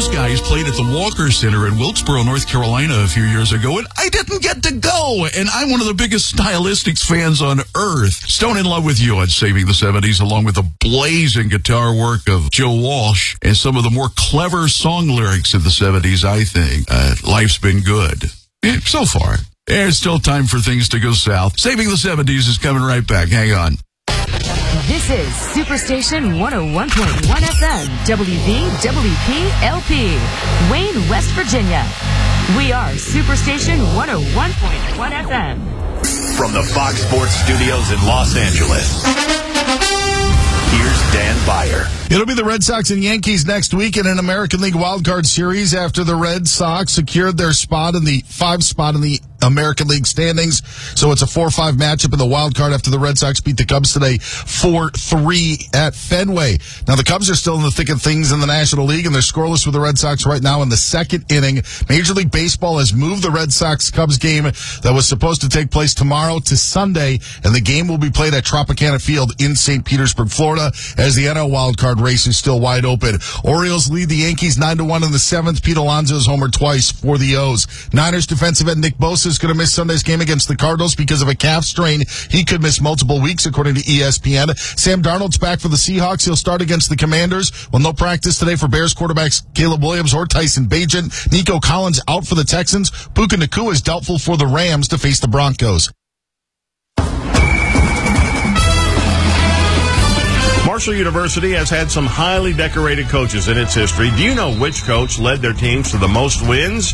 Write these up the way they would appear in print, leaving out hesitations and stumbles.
those guys played at the Walker Center in Wilkesboro, North Carolina a few years ago, and I didn't get to go. And I'm one of the biggest Stylistics fans on earth. Stone in love with you on Saving the 70s, along with the blazing guitar work of Joe Walsh and some of the more clever song lyrics of the 70s, I think. Life's been good. So far. There's still time for things to go south. Saving the 70s is coming right back. Hang on. This is Superstation 101.1 FM, WVWP-LP, Wayne, West Virginia. We are Superstation 101.1 FM. From the Fox Sports Studios in Los Angeles, here's Dan Beyer. It'll be the Red Sox and Yankees next week in an American League wildcard series after the Red Sox secured their spot in the 5 spot in the American League standings. So it's a 4-5 matchup in the wild card after the Red Sox beat the Cubs today 4-3 at Fenway. Now the Cubs are still in the thick of things in the National League, and they're scoreless with the Red Sox right now in the second inning. Major League Baseball has moved the Red Sox-Cubs game that was supposed to take place tomorrow to Sunday, and the game will be played at Tropicana Field in St. Petersburg, Florida, as the NL wildcard race is still wide open. Orioles lead the Yankees 9-1 in the 7th. Pete Alonso has homered twice for the O's. Niners defensive end Nick Bosa is going to miss Sunday's game against the Cardinals because of a calf strain. He could miss multiple weeks, according to ESPN. Sam Darnold's back for the Seahawks. He'll start against the Commanders. Well, no practice today for Bears quarterbacks Caleb Williams or Tyson Bagent. Nico Collins out for the Texans. Puka Nacua is doubtful for the Rams to face the Broncos. Marshall University has had some highly decorated coaches in its history. Do you know which coach led their teams to the most wins?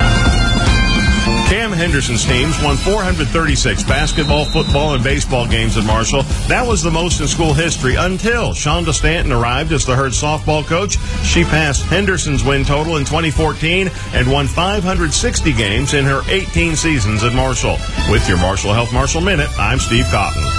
Cam Henderson's teams won 436 basketball, football, and baseball games at Marshall. That was the most in school history until Shonda Stanton arrived as the Herd softball coach. She passed Henderson's win total in 2014 and won 560 games in her 18 seasons at Marshall. With your Marshall Health Marshall Minute, I'm Steve Cotton.